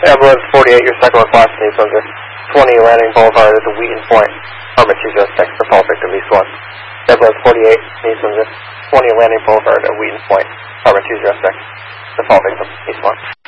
Ambulance 48, your second class, needs under 20 Landing Boulevard at the Wheaton Point, Department 206, the fall victim, East 1. Ambulance 48, needs under 20 Landing Boulevard at Wheaton Point, Department 206, the fall victim, East 1.